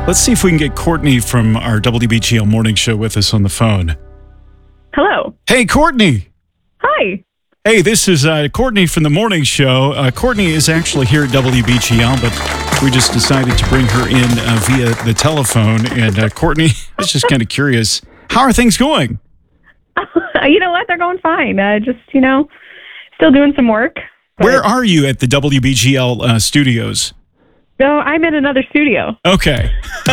Let's see if we can get Courtney from our WBGL morning show with us on the phone. Hello. Hey, Courtney. Hi. Hey, this is Courtney from the morning show. Courtney is actually here at WBGL, but we just decided to bring her in via the telephone. And Courtney, I was just kind of curious, how are things going? You know what? They're going fine. Still doing some work. Where are you at the WBGL studios? No, I'm in another studio. Okay.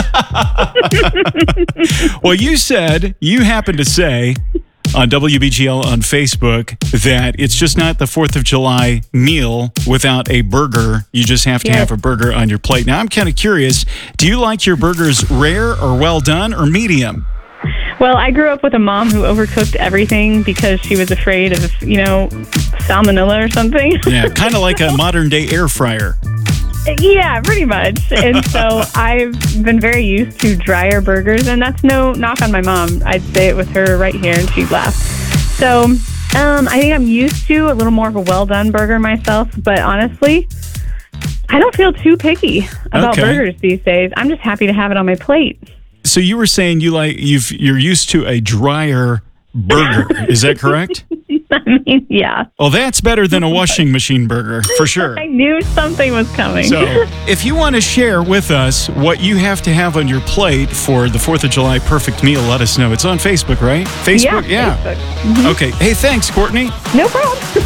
Well, you happened to say on WBGL on Facebook that it's just not the 4th of July meal without a burger. You just have to have a burger on your plate. Now, I'm kind of curious, do you like your burgers rare or well done or medium? Well, I grew up with a mom who overcooked everything because she was afraid of, salmonella or something. Yeah, kind of like a modern day air fryer. Yeah, pretty much. And so I've been very used to drier burgers, and that's no knock on my mom. I'd say it with her right here, and she'd laugh. So I think I'm used to a little more of a well-done burger myself, but honestly, I don't feel too picky about burgers these days. I'm just happy to have it on my plate. So you were saying you're used to a drier burger. Is that correct? I mean, yeah. Well, that's better than a washing machine burger, for sure. I knew something was coming. So, if you want to share with us what you have to have on your plate for the 4th of July perfect meal, let us know. It's on Facebook, right? Facebook? Yeah. Facebook. Mm-hmm. Okay. Hey, thanks, Courtney. No problem.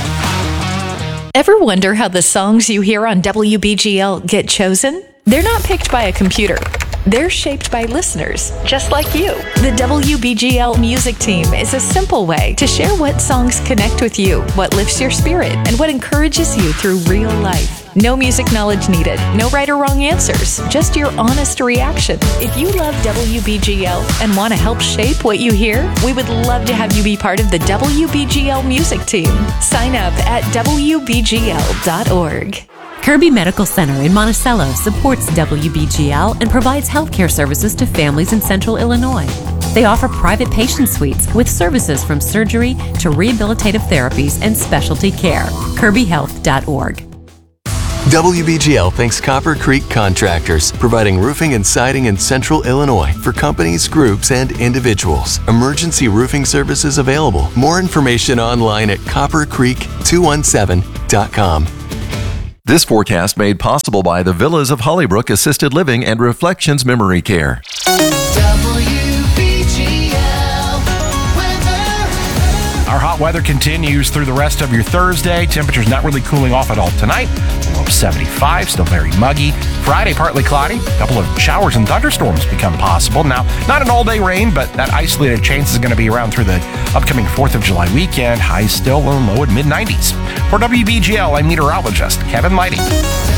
Ever wonder how the songs you hear on WBGL get chosen? They're not picked by a computer. They're shaped by listeners, just like you. The WBGL music team is a simple way to share what songs connect with you, what lifts your spirit, and what encourages you through real life. No music knowledge needed, no right or wrong answers, just your honest reaction. If you love WBGL and want to help shape what you hear, we would love to have you be part of the WBGL music team. Sign up at WBGL.org. Kirby Medical Center in Monticello supports WBGL and provides healthcare services to families in Central Illinois. They offer private patient suites with services from surgery to rehabilitative therapies and specialty care. KirbyHealth.org. WBGL thanks Copper Creek Contractors, providing roofing and siding in Central Illinois for companies, groups, and individuals. Emergency roofing services available. More information online at coppercreek217.com. This forecast made possible by the Villas of Hollybrook Assisted Living and Reflections Memory Care. Our hot weather continues through the rest of your Thursday. Temperatures not really cooling off at all tonight. A low of 75, still very muggy. Friday, partly cloudy. A couple of showers and thunderstorms become possible. Now, not an all-day rain, but that isolated chance is going to be around through the upcoming 4th of July weekend. Highs still low at mid-90s. For WBGL, I'm meteorologist Kevin Lighty.